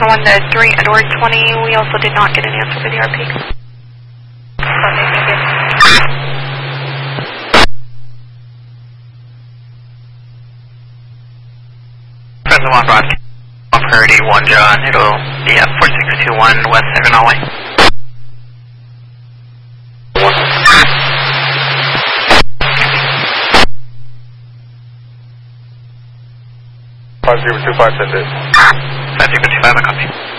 1 to 3 Edward 20. We also did not get an answer for the RP. Present 1 broadcast. Off priority 1 John. It'll be at 4621 West Saginaw Way. 5025, send it. 5025, I copy.